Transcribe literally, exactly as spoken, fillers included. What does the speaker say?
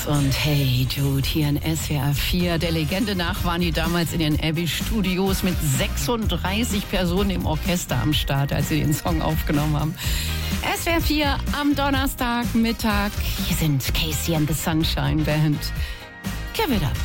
Und Hey Jude hier in S W R vier. Der Legende nach waren die damals in den Abbey Studios mit sechsunddreißig Personen im Orchester am Start, als sie den Song aufgenommen haben. S W R vier am Donnerstagmittag. Hier sind Casey and the Sunshine Band. Give it up.